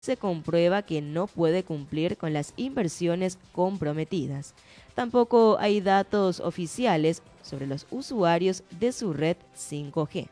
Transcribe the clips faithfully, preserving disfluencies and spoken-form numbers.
se comprueba que no puede cumplir con las inversiones comprometidas. Tampoco hay datos oficiales sobre los usuarios de su red cinco G.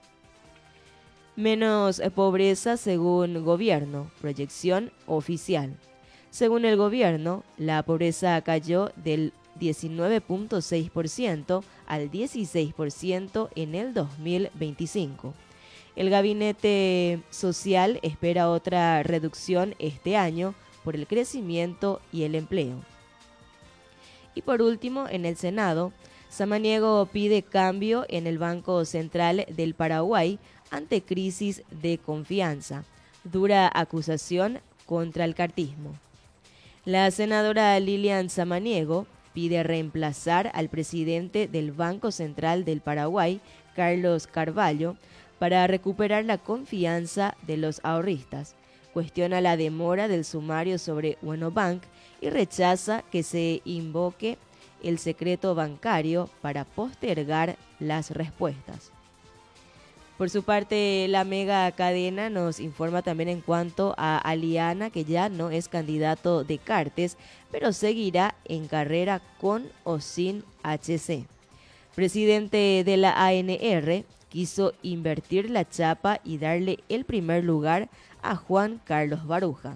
Menos pobreza según gobierno, proyección oficial. Según el gobierno, la pobreza cayó del diecinueve punto seis por ciento al dieciséis por ciento en el dos mil veinticinco. El gabinete social espera otra reducción este año por el crecimiento y el empleo. Y por último, en el Senado, Samaniego pide cambio en el Banco Central del Paraguay ante crisis de confianza. Dura acusación contra el cartismo. La senadora Lilian Samaniego pide reemplazar al presidente del Banco Central del Paraguay, Carlos Carvalho, para recuperar la confianza de los ahorristas. Cuestiona la demora del sumario sobre Uenobank y rechaza que se invoque el secreto bancario para postergar las respuestas. Por su parte, la mega cadena nos informa también en cuanto a Aliana, que ya no es candidato de Cartes, pero seguirá en carrera con o sin H C. Presidente de la A N R quiso invertir la chapa y darle el primer lugar a Juan Carlos Baruja.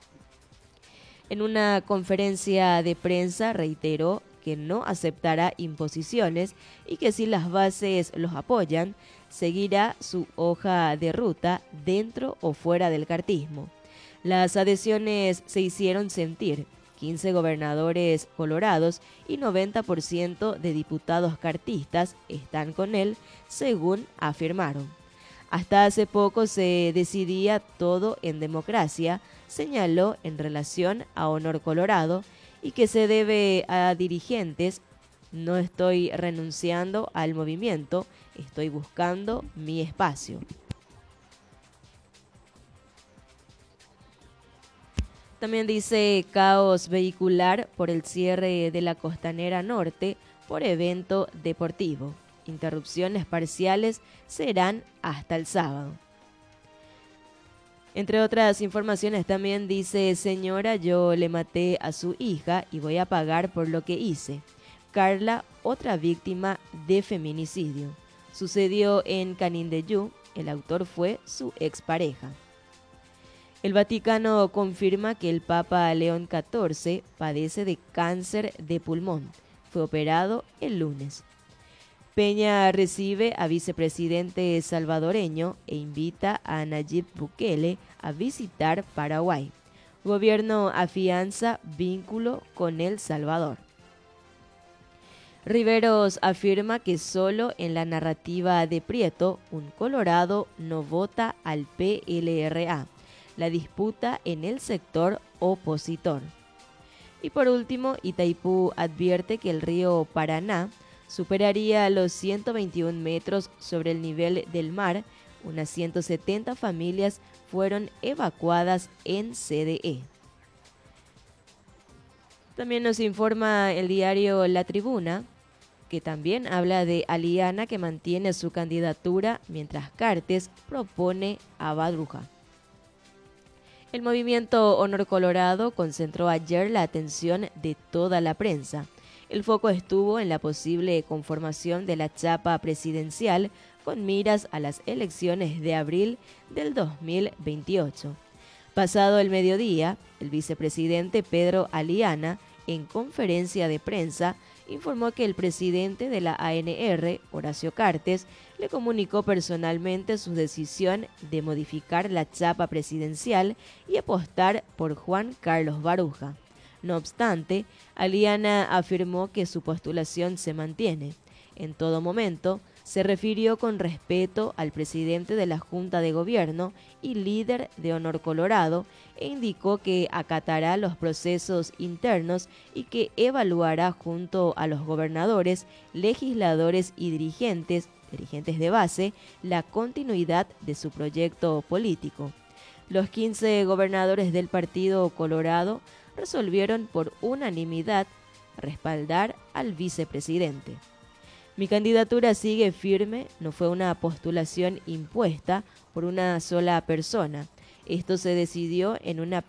En una conferencia de prensa reiteró que no aceptará imposiciones y que si las bases los apoyan, seguirá su hoja de ruta dentro o fuera del cartismo. Las adhesiones se hicieron sentir. quince gobernadores colorados y noventa por ciento de diputados cartistas están con él, según afirmaron. Hasta hace poco se decidía todo en democracia, señaló en relación a Honor Colorado, y que se debe a dirigentes. No estoy renunciando al movimiento, estoy buscando mi espacio. También dice caos vehicular por el cierre de la Costanera Norte por evento deportivo. Interrupciones parciales serán hasta el sábado. Entre otras informaciones también dice: señora, yo le maté a su hija y voy a pagar por lo que hice. Carla, otra víctima de feminicidio. Sucedió en Canindeyú, el autor fue su expareja. El Vaticano confirma que el Papa León catorce padece de cáncer de pulmón. Fue operado el lunes. Peña recibe a vicepresidente salvadoreño e invita a Nayib Bukele a visitar Paraguay. Gobierno afianza vínculo con El Salvador. Riveros afirma que solo en la narrativa de Prieto, un colorado no vota al P L R A. La disputa en el sector opositor. Y por último, Itaipú advierte que el río Paraná superaría los ciento veintiún metros sobre el nivel del mar. Unas ciento setenta familias fueron evacuadas en C D E. También nos informa el diario La Tribuna, que también habla de Aliana, que mantiene su candidatura mientras Cartes propone a Baruja. El movimiento Honor Colorado concentró ayer la atención de toda la prensa. El foco estuvo en la posible conformación de la chapa presidencial con miras a las elecciones de abril del dos mil veintiocho. Pasado el mediodía, el vicepresidente Pedro Aliana, en conferencia de prensa, informó que el presidente de la A N R, Horacio Cartes, le comunicó personalmente su decisión de modificar la chapa presidencial y apostar por Juan Carlos Baruja. No obstante, Aliana afirmó que su postulación se mantiene. En todo momento, se refirió con respeto al presidente de la Junta de Gobierno y líder de Honor Colorado e indicó que acatará los procesos internos y que evaluará junto a los gobernadores, legisladores y dirigentes, dirigentes de base, la continuidad de su proyecto político. Los quince gobernadores del Partido Colorado resolvieron por unanimidad respaldar al vicepresidente. Mi candidatura sigue firme, no fue una postulación impuesta por una sola persona. Esto se decidió en una